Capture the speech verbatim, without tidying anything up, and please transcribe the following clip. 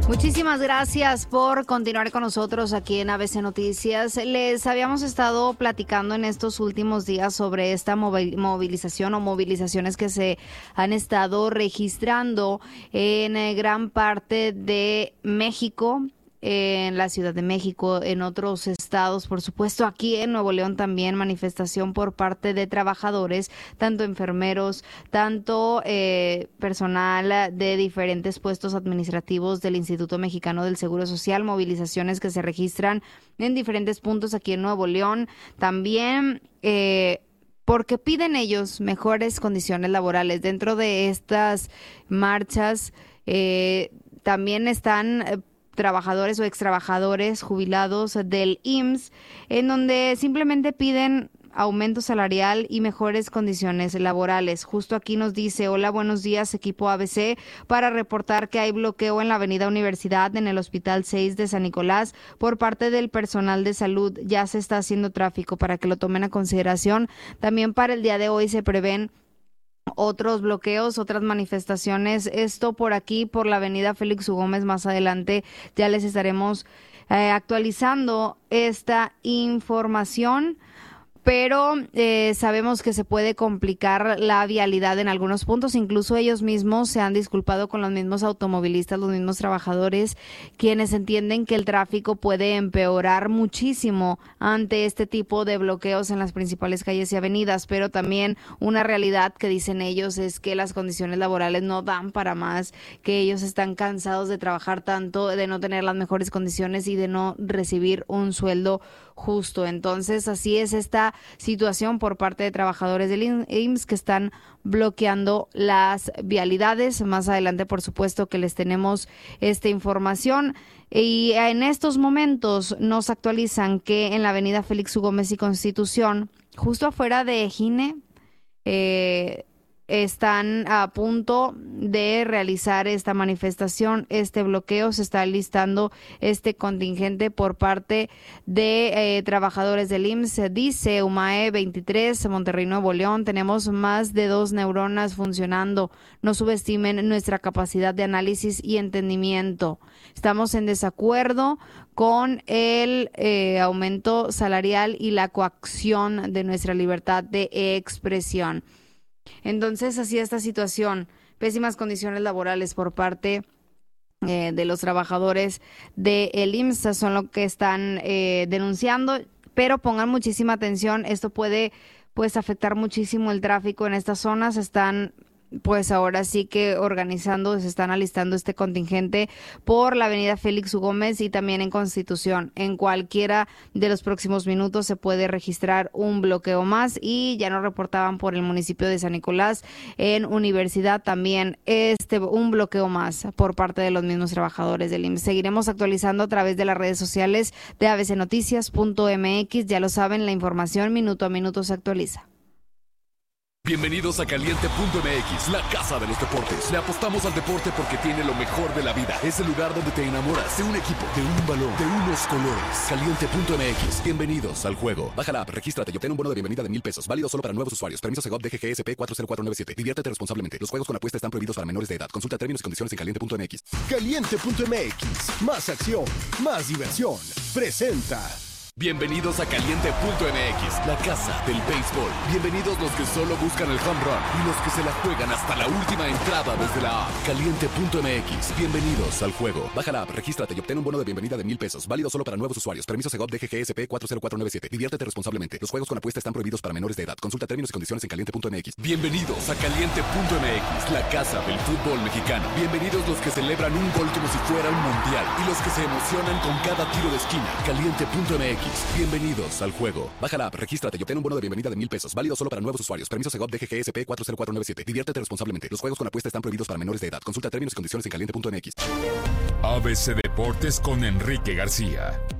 Muchísimas gracias por continuar con nosotros aquí en A B C Noticias. Les habíamos estado platicando en estos últimos días sobre esta movilización o movilizaciones que se han estado registrando en gran parte de México, en la Ciudad de México, en otros estados, por supuesto, aquí en Nuevo León también manifestación por parte de trabajadores, tanto enfermeros, tanto eh, personal de diferentes puestos administrativos del Instituto Mexicano del Seguro Social, movilizaciones que se registran en diferentes puntos aquí en Nuevo León, también eh, porque piden ellos mejores condiciones laborales. Dentro de estas marchas eh, también están Eh, trabajadores o extrabajadores jubilados del I M S S, en donde simplemente piden aumento salarial y mejores condiciones laborales. Justo aquí nos dice: hola, buenos días, equipo A B C, para reportar que hay bloqueo en la avenida Universidad, en el Hospital seis de San Nicolás, por parte del personal de salud. Ya se está haciendo tráfico para que lo tomen a consideración. También para el día de hoy se prevén otros bloqueos, otras manifestaciones. Esto por aquí, por la avenida Félix U. Gómez. Más adelante ya les estaremos eh, actualizando esta información. Pero eh, sabemos que se puede complicar la vialidad en algunos puntos. Incluso ellos mismos se han disculpado con los mismos automovilistas, los mismos trabajadores, quienes entienden que el tráfico puede empeorar muchísimo ante este tipo de bloqueos en las principales calles y avenidas. Pero también una realidad que dicen ellos es que las condiciones laborales no dan para más, que ellos están cansados de trabajar tanto, de no tener las mejores condiciones y de no recibir un sueldo justo. Entonces, así es esta situación por parte de trabajadores del I M S S que están bloqueando las vialidades. Más adelante, por supuesto, que les tenemos esta información. Y en estos momentos nos actualizan que en la avenida Félix U. Gómez y Constitución, justo afuera de Gine, eh, están a punto de realizar esta manifestación, este bloqueo. Se está listando este contingente por parte de eh, trabajadores del I M S S. Dice UMAE veintitrés, Monterrey, Nuevo León: tenemos más de dos neuronas funcionando. No subestimen nuestra capacidad de análisis y entendimiento. Estamos en desacuerdo con el eh, aumento salarial y la coacción de nuestra libertad de expresión. Entonces, así esta situación, pésimas condiciones laborales por parte eh, de los trabajadores del I M S S son lo que están eh, denunciando, pero pongan muchísima atención, esto puede pues afectar muchísimo el tráfico en estas zonas. Están pues ahora sí que organizando, se están alistando este contingente por la avenida Félix U. Gómez y también en Constitución. En cualquiera de los próximos minutos se puede registrar un bloqueo más, y ya nos reportaban por el municipio de San Nicolás, en Universidad también este un bloqueo más por parte de los mismos trabajadores del I M S S. Seguiremos actualizando a través de las redes sociales de a b c noticias punto m x. Ya lo saben, la información minuto a minuto se actualiza. Bienvenidos a Caliente punto m x, la casa de los deportes. Le apostamos al deporte porque tiene lo mejor de la vida. Es el lugar donde te enamoras de un equipo, de un balón, de unos colores. Caliente punto m x. Bienvenidos al juego. Baja la app, regístrate y obtén un bono de bienvenida de mil pesos. Válido solo para nuevos usuarios. Permiso Segov D G G S P cuatro cero cuatro nueve siete. Diviértete responsablemente. Los juegos con apuesta están prohibidos para menores de edad. Consulta términos y condiciones en caliente punto m x. Caliente punto m x. Más acción, más diversión. Presenta. Bienvenidos a Caliente punto m x, la casa del béisbol. Bienvenidos los que solo buscan el home run y los que se la juegan hasta la última entrada desde la app. Caliente punto m x. Bienvenidos al juego. Baja la app, regístrate y obtén un bono de bienvenida de mil pesos. Válido solo para nuevos usuarios. Permiso Segov D G G S P cuatro cero cuatro nueve siete. Diviértete responsablemente. Los juegos con apuesta están prohibidos para menores de edad. Consulta términos y condiciones en caliente punto m x. Bienvenidos a Caliente punto m x, la casa del fútbol mexicano. Bienvenidos los que celebran un gol como si fuera un mundial y los que se emocionan con cada tiro de esquina. Caliente punto m x. Bienvenidos al juego. Baja la app, regístrate y obtén un bono de bienvenida de mil pesos. Válido solo para nuevos usuarios. Permiso Segov D G G S P cuatro cero cuatro nueve siete. Diviértete responsablemente. Los juegos con apuesta están prohibidos para menores de edad. Consulta términos y condiciones en caliente punto m x. A B C Deportes con Enrique García.